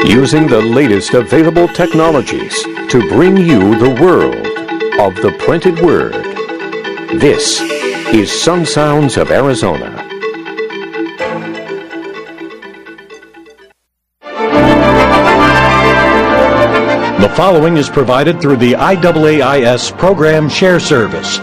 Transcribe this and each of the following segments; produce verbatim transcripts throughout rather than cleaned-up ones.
Using the latest available technologies to bring you the world of the printed word. This is Sun Sounds of Arizona. The following is provided through the I A A I S Program Share Service.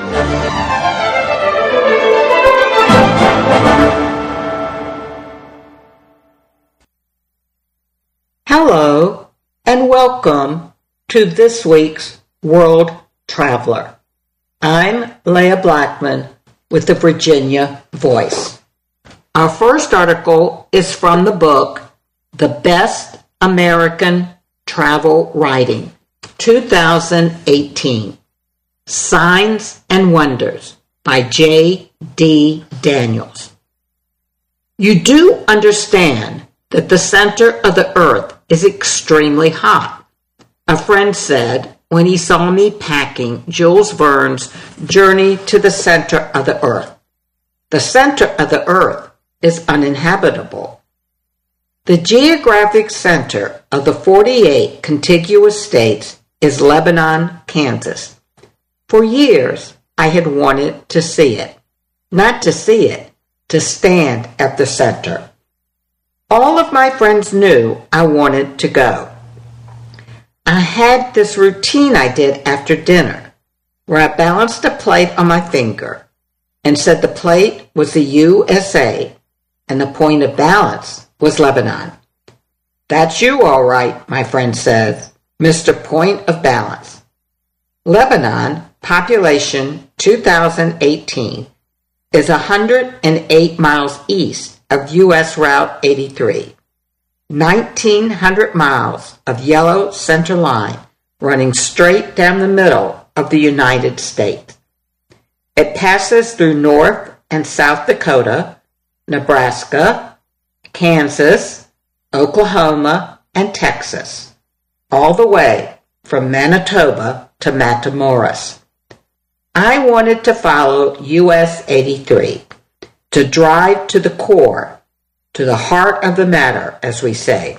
Hello, and welcome to this week's World Traveler. I'm Leah Blackman with the Virginia Voice. Our first article is from the book, The Best American Travel Writing, two thousand eighteen, Signs and Wonders by J D Daniels. You do understand that the center of the earth is extremely hot, a friend said when he saw me packing Jules Verne's Journey to the Center of the Earth. The center of the earth is uninhabitable. The geographic center of the forty-eight contiguous states is Lebanon, Kansas. For years, I had wanted to see it. Not to see it, to stand at the center. All of my friends knew I wanted to go. I had this routine I did after dinner, where I balanced a plate on my finger and said the plate was the U S A and the point of balance was Lebanon. That's you, all right, my friend says, Mister Point of Balance. Lebanon, population two thousand eighteen, is one hundred eight miles east of U S Route eighty-three, nineteen hundred miles of yellow center line running straight down the middle of the United States. It passes through North and South Dakota, Nebraska, Kansas, Oklahoma, and Texas, all the way from Manitoba to Matamoros. I wanted to follow U S eighty-three, to drive to the core, to the heart of the matter, as we say.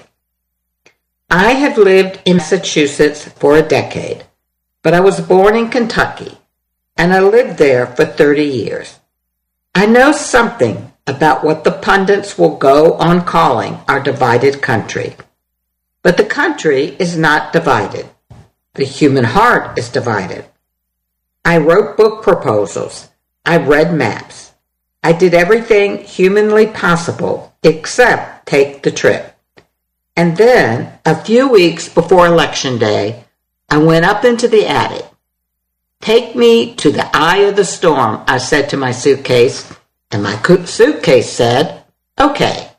I have lived in Massachusetts for a decade, but I was born in Kentucky, and I lived there for thirty years. I know something about what the pundits will go on calling our divided country. But the country is not divided. The human heart is divided. I wrote book proposals. I read maps. I did everything humanly possible except take the trip. And then, a few weeks before Election Day, I went up into the attic. Take me to the eye of the storm, I said to my suitcase, and my suitcase said, okay.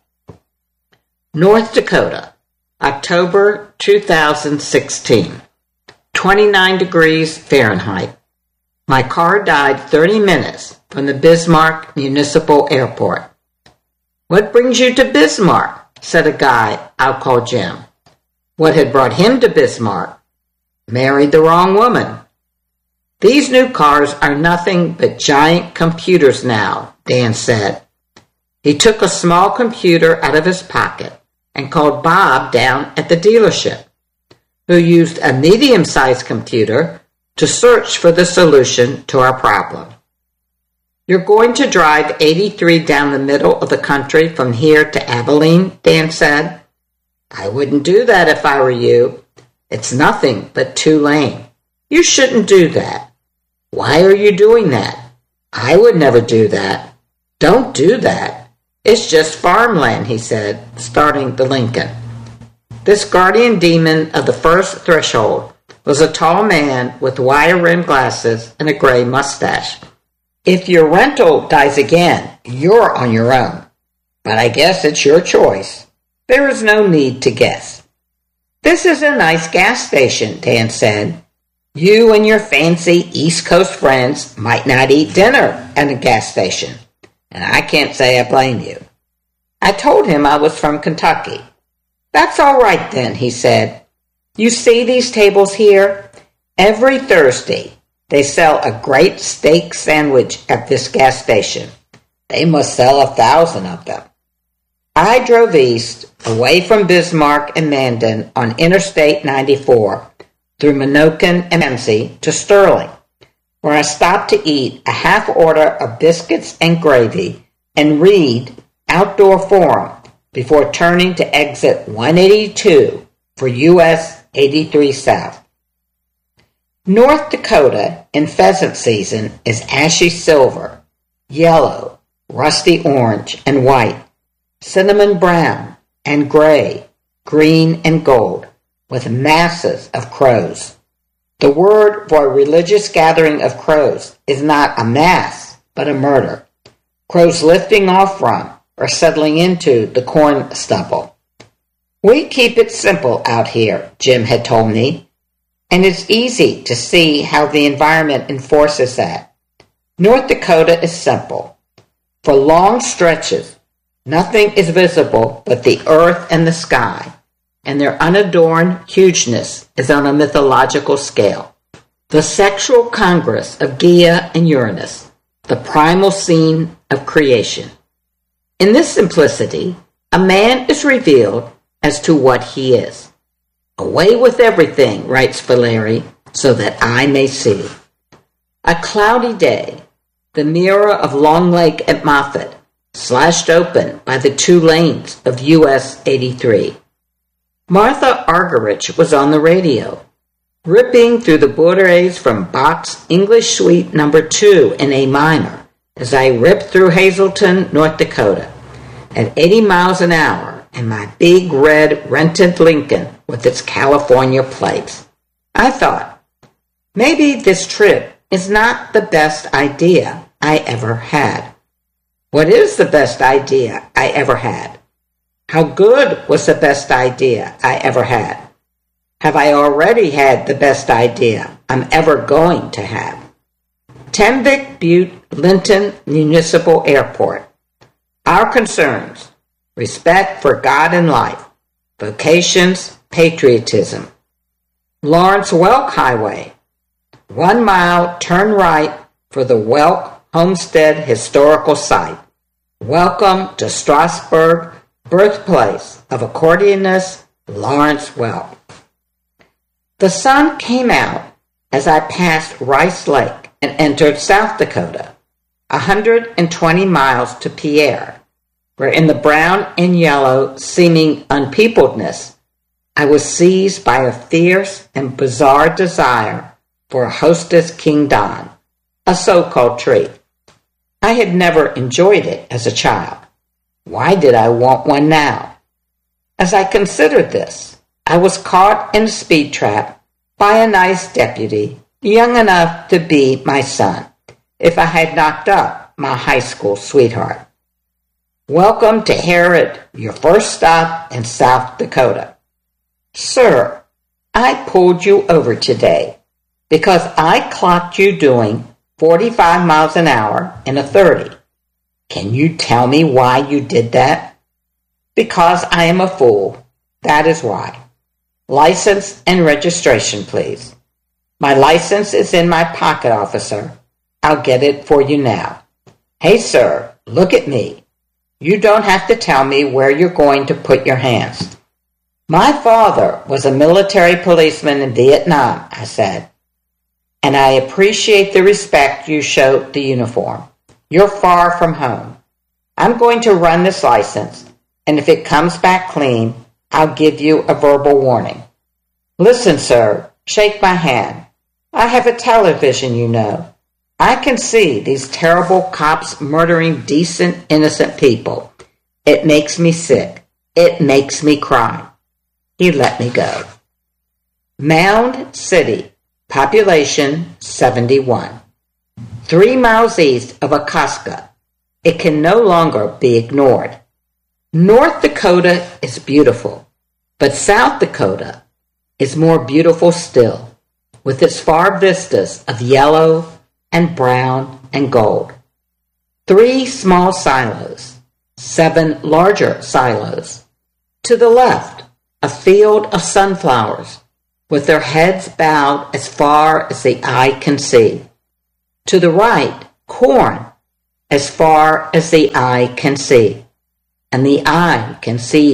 North Dakota, October two thousand sixteen, twenty-nine degrees Fahrenheit. My car died thirty minutes from the Bismarck Municipal Airport. What brings you to Bismarck? Said a guy I'll call Jim. What had brought him to Bismarck? Married the wrong woman. These new cars are nothing but giant computers now, Dan said. He took a small computer out of his pocket and called Bob down at the dealership, who used a medium-sized computer to search for the solution to our problem. You're going to drive eighty-three down the middle of the country from here to Abilene, Dan said. I wouldn't do that if I were you. It's nothing but two lane. You shouldn't do that. Why are you doing that? I would never do that. Don't do that. It's just farmland, he said, starting the Lincoln. This guardian demon of the first threshold was a tall man with wire-rimmed glasses and a gray mustache. If your rental dies again, you're on your own. But I guess it's your choice. There is no need to guess. This is a nice gas station, Dan said. You and your fancy East Coast friends might not eat dinner at a gas station, and I can't say I blame you. I told him I was from Kentucky. That's all right then, he said. You see these tables here? Every Thursday, they sell a great steak sandwich at this gas station. They must sell a thousand of them. I drove east away from Bismarck and Mandan on Interstate ninety-four, through Menoken and Menzie to Sterling, where I stopped to eat a half order of biscuits and gravy and read Outdoor Forum before turning to exit one eighty-two for U S eighty-three South. North Dakota in pheasant season is ashy silver, yellow, rusty orange and white, cinnamon brown and gray, green and gold, with masses of crows. The word for a religious gathering of crows is not a mass, but a murder. Crows lifting off from or settling into the corn stubble. We keep it simple out here, Jim had told me, and it's easy to see how the environment enforces that. North Dakota is simple. For long stretches, nothing is visible but the earth and the sky, and their unadorned hugeness is on a mythological scale. The sexual congress of Gaia and Uranus, the primal scene of creation. In this simplicity, a man is revealed as to what he is. Away with everything, writes Valeri, so that I may see. A cloudy day, the mirror of Long Lake at Moffett, slashed open by the two lanes of U S eighty-three. Martha Argerich was on the radio, ripping through the bouderies from Bach's English Suite number two in A minor, as I ripped through Hazleton, North Dakota, at eighty miles an hour in my big red rented Lincoln with its California plates. I thought, maybe this trip is not the best idea I ever had. What is the best idea I ever had? How good was the best idea I ever had? Have I already had the best idea I'm ever going to have? Tembic Butte Linton Municipal Airport. Our concerns: respect for God and life, vocations, patriotism. Lawrence Welk Highway. One mile, turn right for the Welk Homestead Historical Site. Welcome to Strasburg, birthplace of accordionist Lawrence Welk. The sun came out as I passed Rice Lake and entered South Dakota, one hundred twenty miles to Pierre, where in the brown and yellow seeming unpeopledness, I was seized by a fierce and bizarre desire for a Hostess King Don, a so-called treat. I had never enjoyed it as a child. Why did I want one now? As I considered this, I was caught in a speed trap by a nice deputy, young enough to be my son, if I had knocked up my high school sweetheart. Welcome to Herod, your first stop in South Dakota. Sir, I pulled you over today because I clocked you doing forty-five miles an hour in a thirty. Can you tell me why you did that? Because I am a fool. That is why. License and registration, please. My license is in my pocket, officer. I'll get it for you now. Hey, sir, look at me. You don't have to tell me where you're going to put your hands. My father was a military policeman in Vietnam, I said, and I appreciate the respect you showed the uniform. You're far from home. I'm going to run this license, and if it comes back clean, I'll give you a verbal warning. Listen, sir, shake my hand. I have a television, you know. I can see these terrible cops murdering decent, innocent people. It makes me sick. It makes me cry. He let me go. Mound City, population seventy-one. Three miles east of Akaska. It can no longer be ignored. North Dakota is beautiful, but South Dakota is more beautiful still, with its far vistas of yellow and brown and gold. Three small silos, seven larger silos. To the left, a field of sunflowers, with their heads bowed as far as the eye can see. To the right, corn, as far as the eye can see. And the eye can see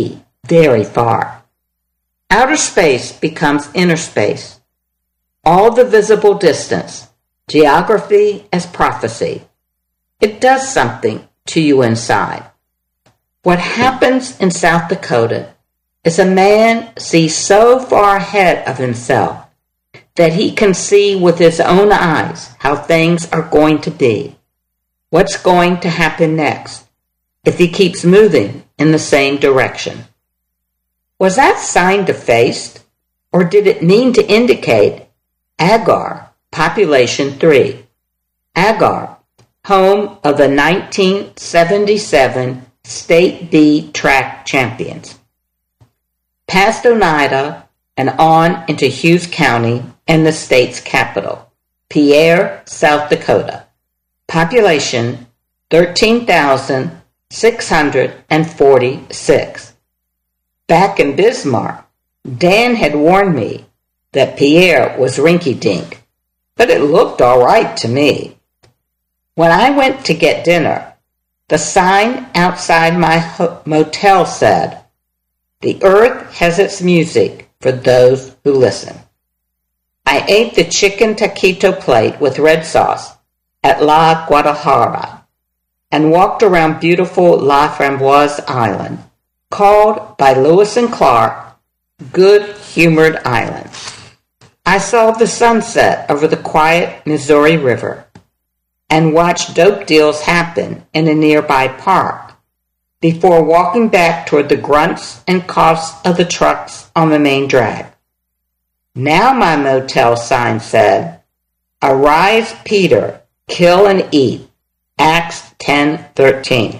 very far. Outer space becomes inner space. All the visible distance, geography as prophecy. It does something to you inside. What happens in South Dakota is a man sees so far ahead of himself that he can see with his own eyes how things are going to be, what's going to happen next, if he keeps moving in the same direction. Was that sign defaced, or did it mean to indicate Agar, population three? Agar, home of the nineteen seventy-seven State B track champions. Past Oneida and on into Hughes County and the state's capital, Pierre, South Dakota. Population thirteen thousand six hundred forty-six. Back in Bismarck, Dan had warned me that Pierre was rinky-dink, but it looked all right to me. When I went to get dinner, the sign outside my ho- motel said, "The earth has its music for those who listen." I ate the chicken taquito plate with red sauce at La Guadalajara and walked around beautiful La Framboise Island, called by Lewis and Clark Good-Humored Island. I saw the sunset over the quiet Missouri River and watched dope deals happen in a nearby park before walking back toward the grunts and coughs of the trucks on the main drag. Now my motel sign said, "Arise, Peter, kill and eat," Acts ten thirteen.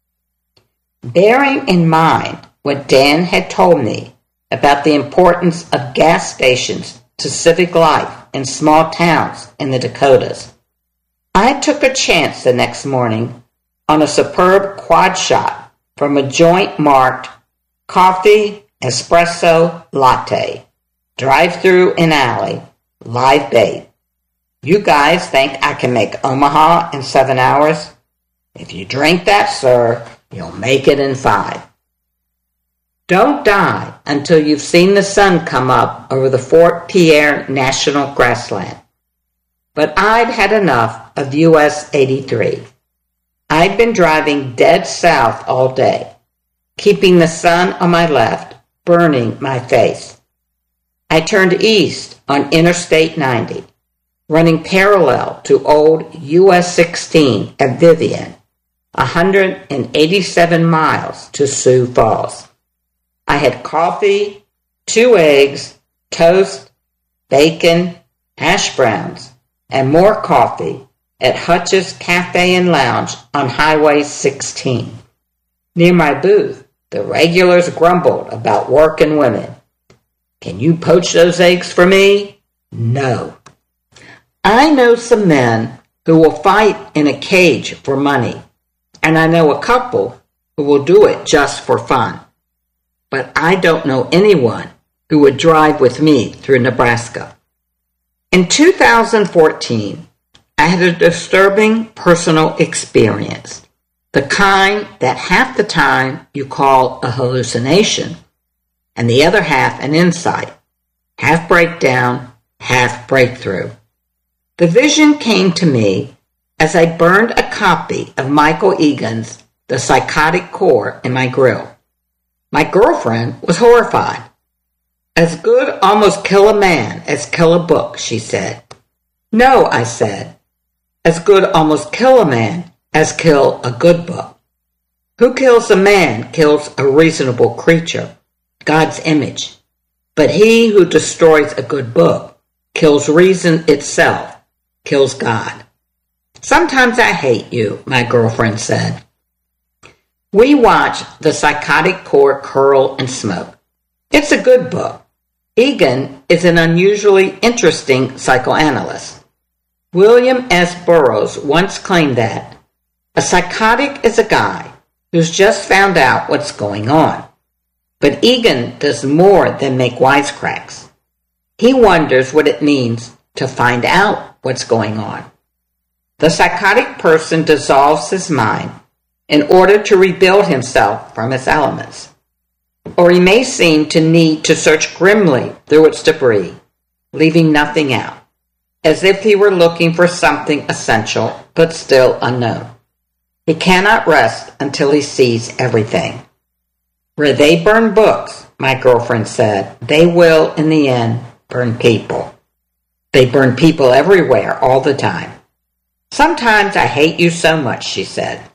Bearing in mind what Dan had told me about the importance of gas stations to civic life in small towns in the Dakotas, I took a chance the next morning on a superb quad shot from a joint marked coffee, espresso, latte, drive-through in alley, live bait. You guys think I can make Omaha in seven hours? If you drink that, sir, you'll make it in five. Don't die until you've seen the sun come up over the Fort Pierre National Grassland. But I'd had enough of U S eighty-three. I'd been driving dead south all day, keeping the sun on my left, burning my face. I turned east on Interstate ninety, running parallel to old U S sixteen at Vivian, one hundred eighty-seven miles to Sioux Falls. I had coffee, two eggs, toast, bacon, hash browns, and more coffee at Hutch's Cafe and Lounge on Highway sixteen. Near my booth, the regulars grumbled about work and women. "Can you poach those eggs for me?" No. I know some men who will fight in a cage for money, and I know a couple who will do it just for fun. But I don't know anyone who would drive with me through Nebraska. In two thousand fourteen, I had a disturbing personal experience, the kind that half the time you call a hallucination, and the other half an insight, half breakdown, half breakthrough. The vision came to me as I burned a copy of Michael Egan's The Psychotic Core in my grill. My girlfriend was horrified. "As good almost kill a man as kill a book," she said. "No," I said. "As good almost kill a man as kill a good book. Who kills a man kills a reasonable creature, God's image. But he who destroys a good book kills reason itself, kills God." "Sometimes I hate you," my girlfriend said. We watched The Psychotic Core curl and smoke. It's a good book. Egan is an unusually interesting psychoanalyst. William S. Burroughs once claimed that a psychotic is a guy who's just found out what's going on. But Egan does more than make wisecracks. He wonders what it means to find out what's going on. The psychotic person dissolves his mind in order to rebuild himself from its elements. Or he may seem to need to search grimly through its debris, leaving nothing out, as if he were looking for something essential but still unknown. He cannot rest until he sees everything. Where they burn books, my girlfriend said, they will, in the end, burn people. They burn people everywhere, all the time. Sometimes I hate you so much, she said.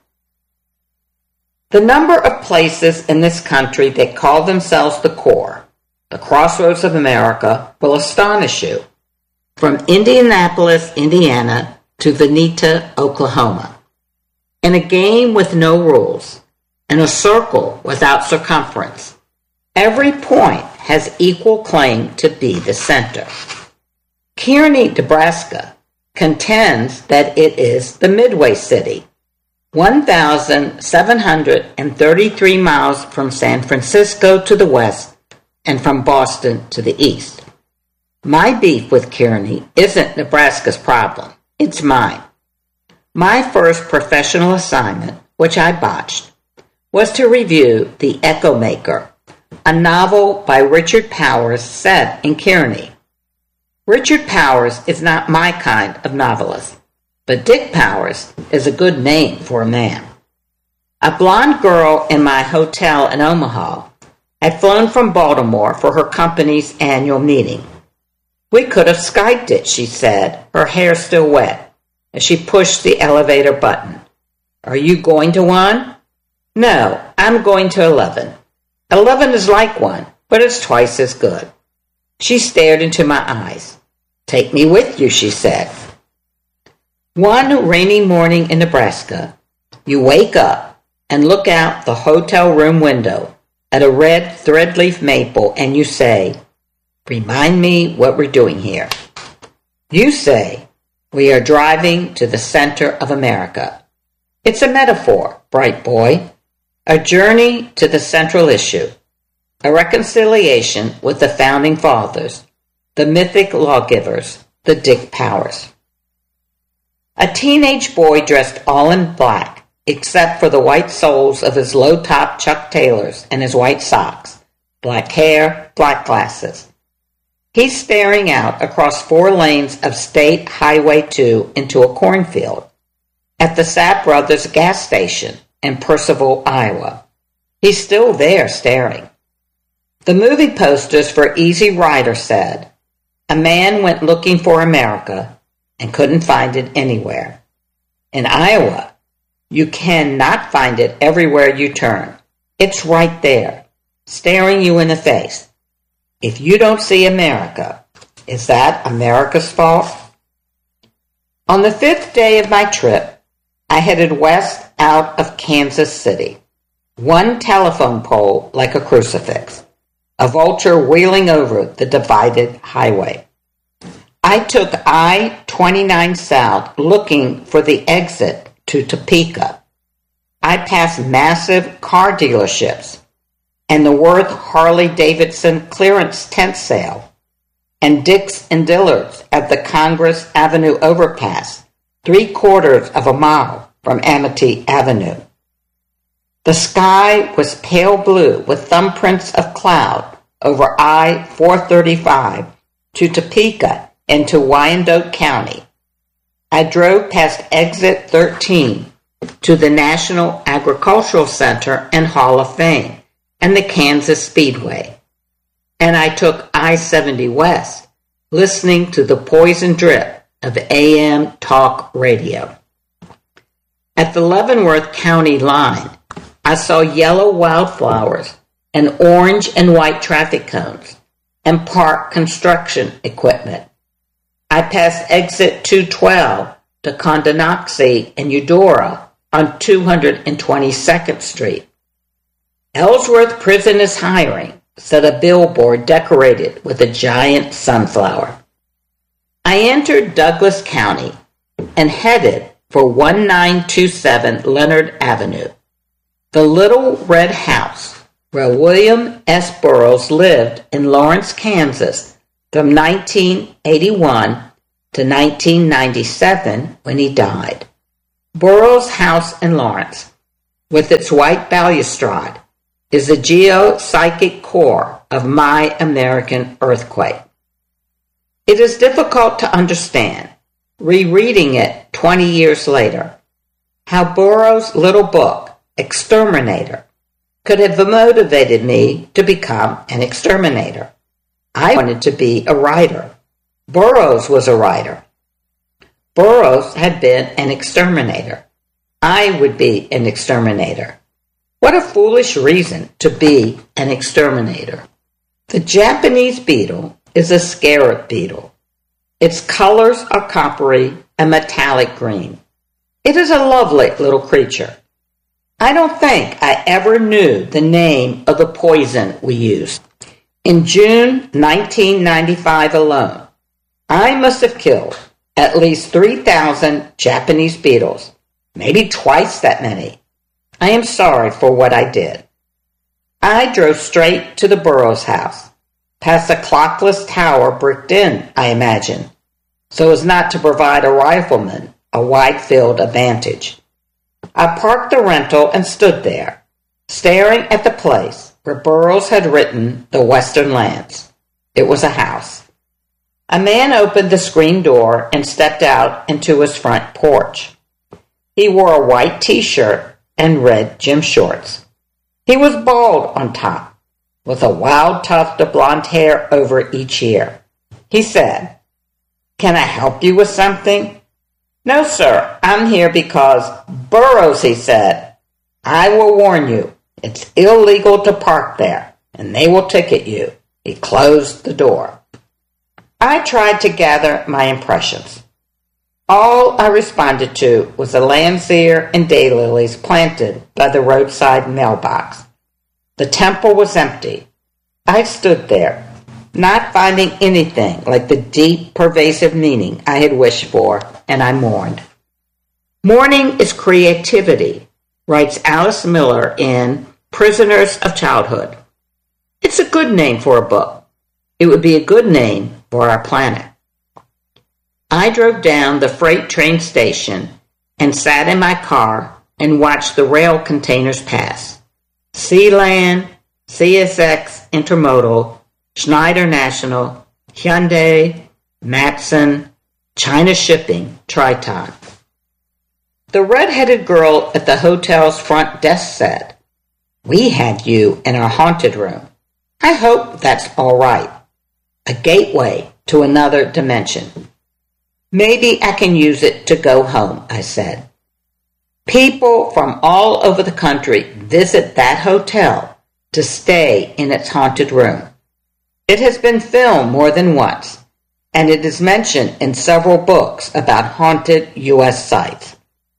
The number of places in this country that call themselves the core, the crossroads of America, will astonish you. From Indianapolis, Indiana, to Vinita, Oklahoma. In a game with no rules, in a circle without circumference, every point has equal claim to be the center. Kearney, Nebraska, contends that it is the Midway City, one thousand seven hundred thirty-three miles from San Francisco to the west and from Boston to the east. My beef with Kearney isn't Nebraska's problem, it's mine. My first professional assignment, which I botched, was to review The Echo Maker, a novel by Richard Powers set in Kearney. Richard Powers is not my kind of novelist, but Dick Powers is a good name for a man. A blonde girl in my hotel in Omaha had flown from Baltimore for her company's annual meeting. We could have Skyped it, she said, her hair still wet, as she pushed the elevator button. Are you going to one? No, I'm going to eleven. Eleven is like one, but it's twice as good. She stared into my eyes. Take me with you, she said. One rainy morning in Nebraska, you wake up and look out the hotel room window at a red threadleaf maple and you say, remind me what we're doing here. You say, we are driving to the center of America. It's a metaphor, bright boy. A journey to the central issue. A reconciliation with the founding fathers, the mythic lawgivers, the Dick Powers. A teenage boy dressed all in black, except for the white soles of his low-top Chuck Taylors and his white socks, black hair, black glasses. He's staring out across four lanes of State Highway two into a cornfield at the Sapp Brothers gas station in Percival, Iowa. He's still there staring. The movie posters for Easy Rider said, a man went looking for America and couldn't find it anywhere. In Iowa, you cannot find it everywhere you turn. It's right there, staring you in the face. If you don't see America, is that America's fault? On the fifth day of my trip, I headed west out of Kansas City. One telephone pole like a crucifix. A vulture wheeling over the divided highway. I took I twenty-nine South looking for the exit to Topeka. I passed massive car dealerships and the Worth Harley-Davidson clearance tent sale and Dick's and Dillard's at the Congress Avenue overpass, three quarters of a mile from Amity Avenue. The sky was pale blue with thumbprints of cloud over I four thirty-five to Topeka into Wyandotte County. I drove past exit thirteen to the National Agricultural Center and Hall of Fame and the Kansas Speedway. And I took I seventy west, listening to the poison drip of A M talk radio. At the Leavenworth County line, I saw yellow wildflowers and orange and white traffic cones and park construction equipment. I passed exit two twelve to Condanoxie and Eudora on two hundred twenty-second Street. Ellsworth Prison is hiring, said a billboard decorated with a giant sunflower. I entered Douglas County and headed for nineteen twenty-seven Leonard Avenue, the little red house where William S. Burroughs lived in Lawrence, Kansas from nineteen eighty-one to nineteen ninety-seven when he died. Burroughs' house in Lawrence, with its white balustrade, is the geopsychic core of My American Earthquake. It is difficult to understand, rereading it twenty years later, how Burroughs' little book, Exterminator, could have motivated me to become an exterminator. I wanted to be a writer. Burroughs was a writer. Burroughs had been an exterminator. I would be an exterminator. What a foolish reason to be an exterminator. The Japanese beetle is a scarab beetle. Its colors are coppery and metallic green. It is a lovely little creature. I don't think I ever knew the name of the poison we used. In June nineteen ninety-five alone, I must have killed at least three thousand Japanese beetles, maybe twice that many. I am sorry for what I did. I drove straight to the Burroughs house, past a clockless tower bricked in, I imagine, so as not to provide a rifleman a wide field advantage. I parked the rental and stood there, staring at the place where Burroughs had written The Western Lands. It was a house. A man opened the screen door and stepped out into his front porch. He wore a white t-shirt and red gym shorts. He was bald on top, with a wild tuft of blonde hair over each ear. He said, "Can I help you with something?" "No, sir, I'm here because..." "Burroughs," he said, "I will warn you, it's illegal to park there, and they will ticket you." He closed the door. I tried to gather my impressions. All I responded to was the Landseer and daylilies planted by the roadside mailbox. The temple was empty. I stood there, not finding anything like the deep, pervasive meaning I had wished for, and I mourned. Mourning is creativity, writes Alice Miller in Prisoners of Childhood. It's a good name for a book. It would be a good name for our planet. I drove down the freight train station and sat in my car and watched the rail containers pass. Sealand, C S X Intermodal, Schneider National, Hyundai, Matson, China Shipping, Triton. The red-headed girl at the hotel's front desk said, "We had you in our haunted room. I hope that's all right. A gateway to another dimension." "Maybe I can use it to go home," I said. People from all over the country visit that hotel to stay in its haunted room. It has been filmed more than once, and it is mentioned in several books about haunted U S sites.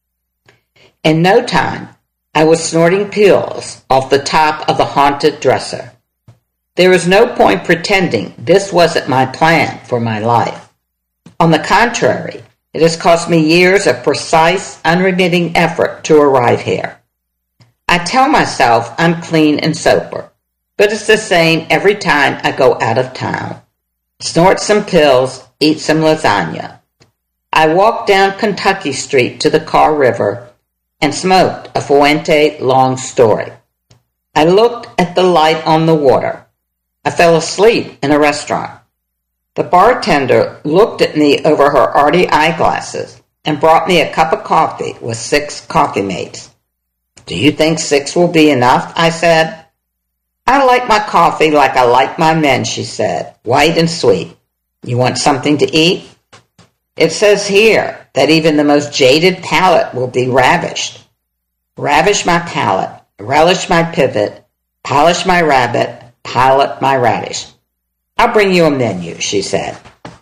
In no time, I was snorting pills off the top of the haunted dresser. There is no point pretending this wasn't my plan for my life. On the contrary, it has cost me years of precise, unremitting effort to arrive here. I tell myself I'm clean and sober, but it's the same every time I go out of town. Snort some pills, eat some lasagna. I walked down Kentucky Street to the Carr River and smoked a Fuente long story. I looked at the light on the water. I fell asleep in a restaurant. The bartender looked at me over her arty eyeglasses and brought me a cup of coffee with six coffee mates. "Do you think six will be enough?" I said. "I like my coffee like I like my men," she said, "white and sweet. You want something to eat?" It says here that even the most jaded palate will be ravished. Ravish my palate, relish my pivot, polish my rabbit, pilot my radish. "I'll bring you a menu," she said.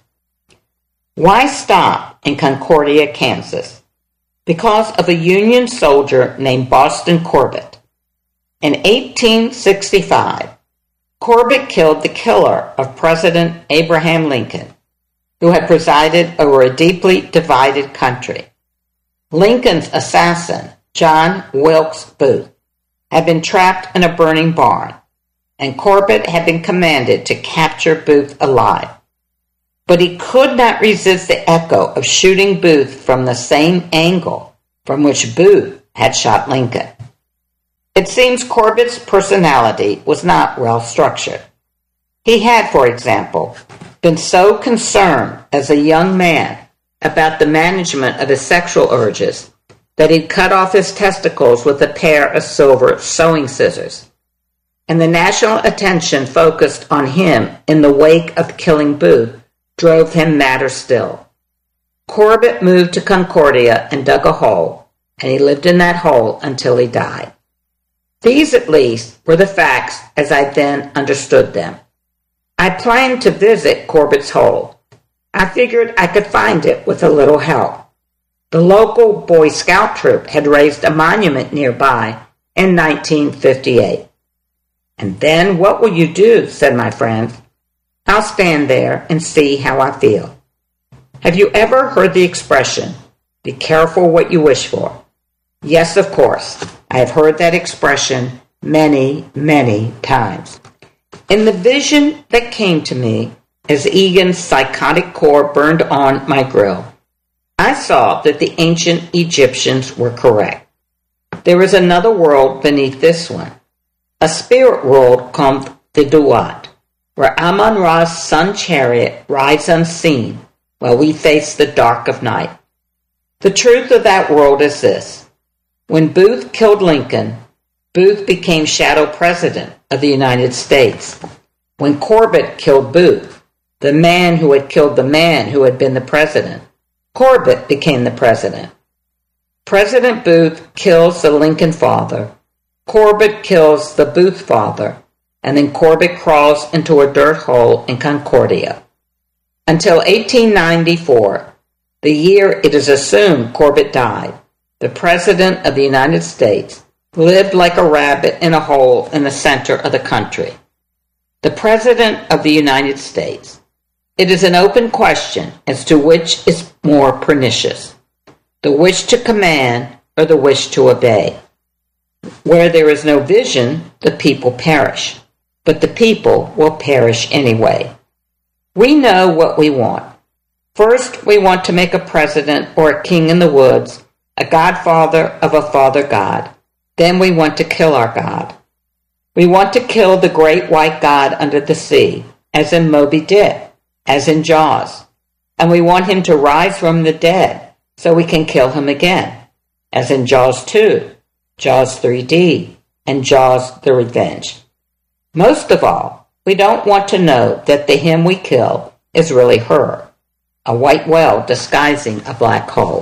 Why stop in Concordia, Kansas? Because of a Union soldier named Boston Corbett. In eighteen sixty-five, Corbett killed the killer of President Abraham Lincoln, who had presided over a deeply divided country. Lincoln's assassin, John Wilkes Booth, had been trapped in a burning barn, and Corbett had been commanded to capture Booth alive. But he could not resist the echo of shooting Booth from the same angle from which Booth had shot Lincoln. It seems Corbett's personality was not well structured. He had, for example, been so concerned as a young man about the management of his sexual urges that he'd cut off his testicles with a pair of silver sewing scissors. And the national attention focused on him in the wake of killing Booth drove him madder still. Corbett moved to Concordia and dug a hole, and he lived in that hole until he died. These, at least, were the facts as I then understood them. I planned to visit Corbett's hole. I figured I could find it with a little help. The local Boy Scout troop had raised a monument nearby in nineteen fifty-eight. And then what will you do, said my friend. I'll stand there and see how I feel. Have you ever heard the expression, be careful what you wish for? Yes, of course. I have heard that expression many, many times. In the vision that came to me as Egan's psychotic core burned on my grill, I saw that the ancient Egyptians were correct. There is another world beneath this one, a spirit world called the Duat, where Amun-Ra's sun chariot rides unseen while we face the dark of night. The truth of that world is this. When Booth killed Lincoln, Booth became shadow president of the United States. When Corbett killed Booth, the man who had killed the man who had been the president, Corbett became the president. President Booth kills the Lincoln father, Corbett kills the Booth father, and then Corbett crawls into a dirt hole in Concordia. Until eighteen ninety-four, the year it is assumed Corbett died, the President of the United States lived like a rabbit in a hole in the center of the country. The President of the United States. It is an open question as to which is more pernicious, the wish to command or the wish to obey. Where there is no vision, the people perish, but the people will perish anyway. We know what we want. First, we want to make a president or a king in the woods, a godfather of a father god. Then we want to kill our God. We want to kill the great white god under the sea, as in Moby Dick, as in Jaws. And we want him to rise from the dead so we can kill him again, as in Jaws two, Jaws three D, and Jaws the Revenge. Most of all, we don't want to know that the him we kill is really her, a white whale disguising a black hole.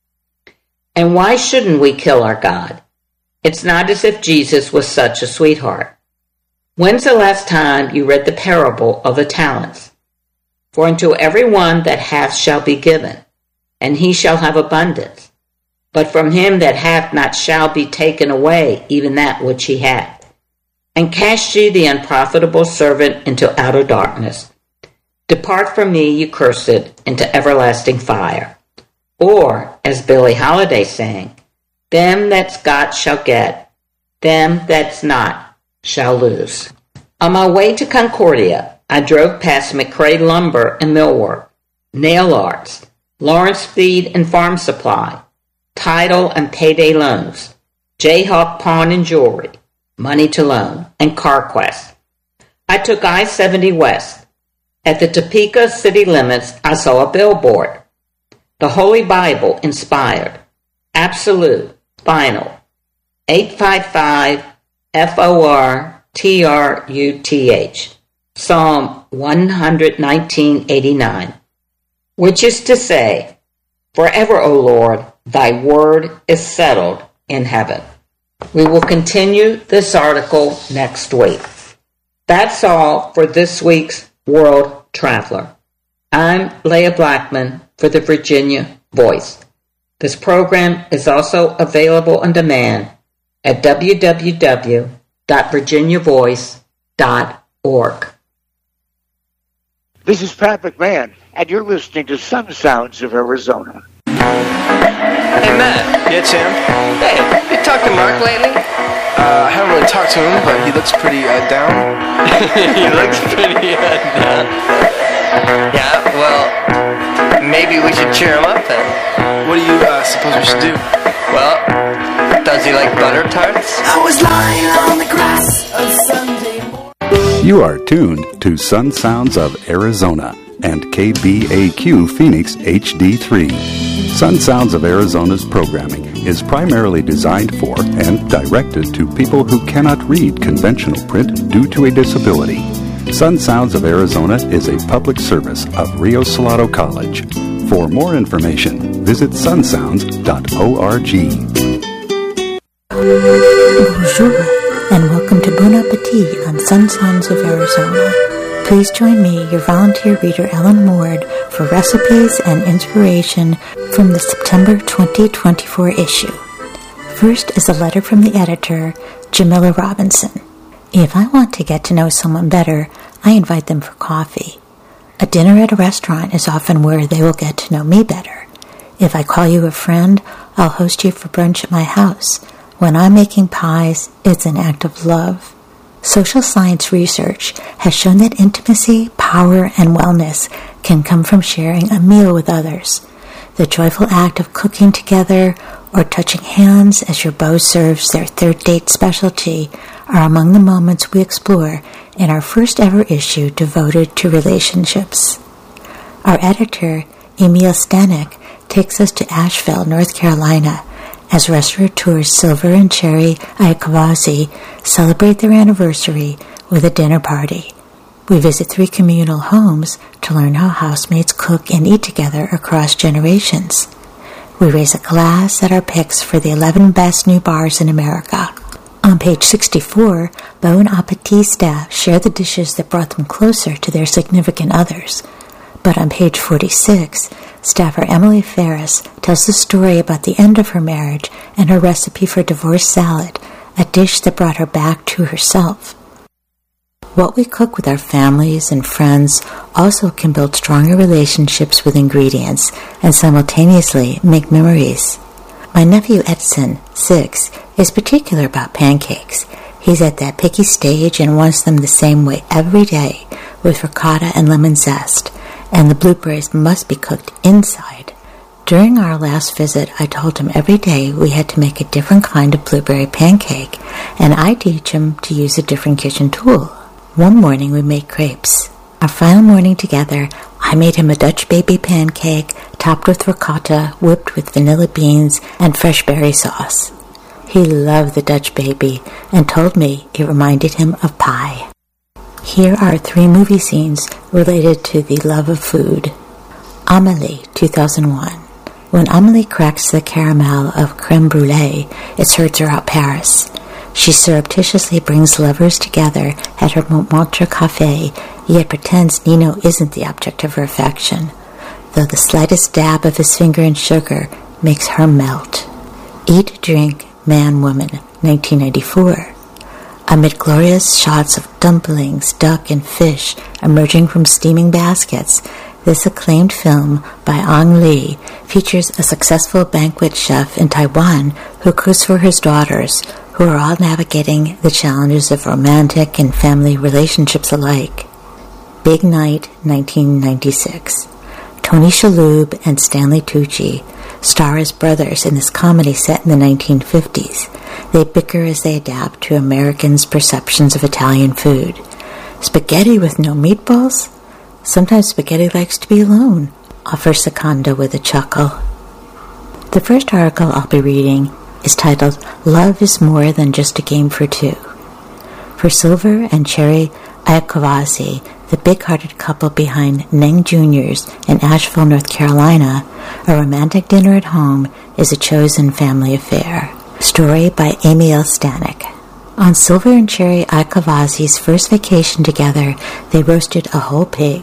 And why shouldn't we kill our God? It's not as if Jesus was such a sweetheart. When's the last time you read the parable of the talents? For unto every one that hath shall be given, and he shall have abundance. But from him that hath not shall be taken away even that which he hath. And cast ye the unprofitable servant into outer darkness. Depart from me, you cursed, into everlasting fire. Or, as Billie Holiday sang, them that's got shall get, them that's not shall lose. On my way to Concordia, I drove past McCray Lumber and Millwork, Nail Arts, Lawrence Feed and Farm Supply, Title and Payday Loans, Jayhawk Pawn and Jewelry, Money to Loan, and CarQuest. I took I seventy West. At the Topeka city limits, I saw a billboard. The Holy Bible inspired, absolute, final, eight five five F O R T R U T H, Psalm one nineteen eighty-nine, which is to say, forever, O Lord, thy word is settled in heaven. We will continue this article next week. That's all for this week's World Traveler. I'm Leah Blackman for the Virginia Voice. This program is also available on demand at w w w dot virginia voice dot org. This is Pat McMahon, and you're listening to Sun Sounds of Arizona. Hey, Matt. Yeah, Tim? Hey, you talked to Mark lately? Uh, I haven't really talked to him, but he looks pretty uh, down. He looks pretty uh, down. Yeah, well, maybe we should cheer him up then. What do you uh, suppose we should do? Well, does Does he like butter tarts? I was lying on the grass on Sunday morning. You are tuned to Sun Sounds of Arizona and K B A Q Phoenix H D three. Sun Sounds of Arizona's programming is primarily designed for and directed to people who cannot read conventional print due to a disability. Sun Sounds of Arizona is a public service of Rio Salado College. For more information, visit sun sounds dot org. Bonjour, and welcome to Bon Appetit on Sun Sounds of Arizona. Please join me, your volunteer reader Ellen Ward, for recipes and inspiration from the September twenty twenty-four issue. First is a letter from the editor, Jamila Robinson. If I want to get to know someone better, I invite them for coffee. A dinner at a restaurant is often where they will get to know me better. If I call you a friend, I'll host you for brunch at my house. When I'm making pies, it's an act of love. Social science research has shown that intimacy, power, and wellness can come from sharing a meal with others. The joyful act of cooking together or touching hands as your beau serves their third date specialty are among the moments we explore in our first ever issue devoted to relationships. Our editor, Emil Stanek, takes us to Asheville, North Carolina, as restaurateurs Silver and Cherry Iacovazzi celebrate their anniversary with a dinner party. We visit three communal homes to learn how housemates cook and eat together across generations. We raise a glass at our picks for the eleven best new bars in America. On page sixty-four, Bon Appetit staff share the dishes that brought them closer to their significant others. But on page forty-six, staffer Emily Ferris tells the story about the end of her marriage and her recipe for divorce salad, a dish that brought her back to herself. What we cook with our families and friends also can build stronger relationships with ingredients and simultaneously make memories. My nephew Edson, six, is particular about pancakes. He's at that picky stage and wants them the same way every day, with ricotta and lemon zest, and the blueberries must be cooked inside. During our last visit, I told him every day we had to make a different kind of blueberry pancake, and I teach him to use a different kitchen tool. One morning we made crepes. Our final morning together, I made him a Dutch baby pancake topped with ricotta, whipped with vanilla beans and fresh berry sauce. He loved the Dutch baby and told me it reminded him of pie. Here are three movie scenes related to the love of food. Amélie, two thousand one. When Amélie cracks the caramel of crème brûlée, it serves her out Paris. She surreptitiously brings lovers together at her Montmartre cafe, yet pretends Nino isn't the object of her affection, though the slightest dab of his finger in sugar makes her melt. Eat, Drink, Man, Woman, nineteen ninety-four. Amid glorious shots of dumplings, duck, and fish emerging from steaming baskets, this acclaimed film by Ang Lee features a successful banquet chef in Taiwan who cooks for his daughters, who are all navigating the challenges of romantic and family relationships alike. Big Night, nineteen ninety-six. Tony Shalhoub and Stanley Tucci star as brothers in this comedy set in the nineteen fifties. They bicker as they adapt to Americans' perceptions of Italian food. Spaghetti with no meatballs? Sometimes spaghetti likes to be alone, offers Secondo with a chuckle. The first article I'll be reading is titled, Love is More Than Just a Game for Two. For Silver and Cherry Iacovazzi, the big-hearted couple behind Neng Juniors in Asheville, North Carolina, a romantic dinner at home is a chosen family affair. Story by Emil Stanek. On Silver and Cherry Iacovazzi's first vacation together, they roasted a whole pig.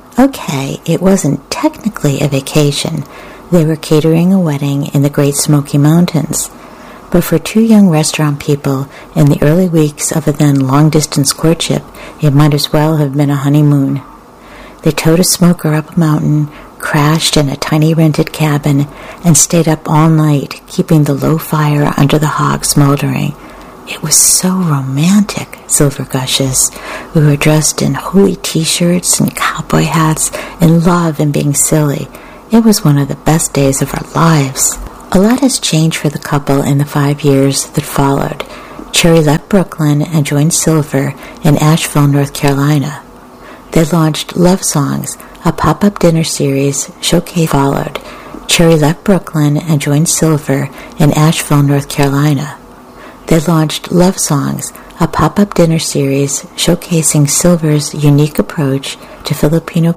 Okay, it wasn't technically a vacation. They were catering a wedding in the Great Smoky Mountains. But for two young restaurant people in the early weeks of a then long-distance courtship, it might as well have been a honeymoon. They towed a smoker up a mountain, crashed in a tiny rented cabin, and stayed up all night, keeping the low fire under the hog smoldering. It was so romantic, Silver gushes. We were dressed in holy t-shirts and cowboy hats, in love and being silly. It was one of the best days of our lives. A lot has changed for the couple in the five years that followed. Cherry left Brooklyn and joined Silver in Asheville, North Carolina. They launched Love Songs, a pop-up dinner series showcase followed. Cherry left Brooklyn and joined Silver in Asheville, North Carolina. They launched Love Songs, a pop-up dinner series showcasing Silver's unique approach to Filipino